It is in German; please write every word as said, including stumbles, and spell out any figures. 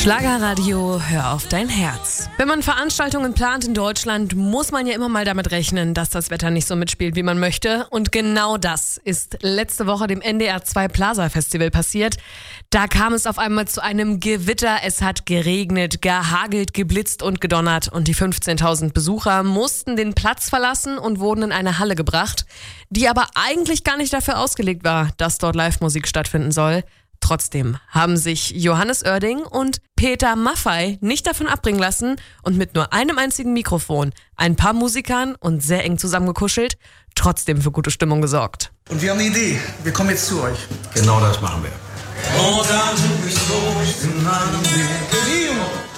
Schlagerradio, hör auf dein Herz. Wenn man Veranstaltungen plant in Deutschland, muss man ja immer mal damit rechnen, dass das Wetter nicht so mitspielt, wie man möchte. Und genau das ist letzte Woche dem N D R zwei Plaza Festival passiert. Da kam es auf einmal zu einem Gewitter. Es hat geregnet, gehagelt, geblitzt und gedonnert. Und die fünfzehntausend Besucher mussten den Platz verlassen und wurden in eine Halle gebracht, die aber eigentlich gar nicht dafür ausgelegt war, dass dort Live-Musik stattfinden soll. Trotzdem haben sich Johannes Oerding und Peter Maffay nicht davon abbringen lassen und mit nur einem einzigen Mikrofon, ein paar Musikern und sehr eng zusammengekuschelt, trotzdem für gute Stimmung gesorgt. Und wir haben eine Idee. Wir kommen jetzt zu euch. Genau das machen wir. Und dann such ich so, ich bin an dem Weg.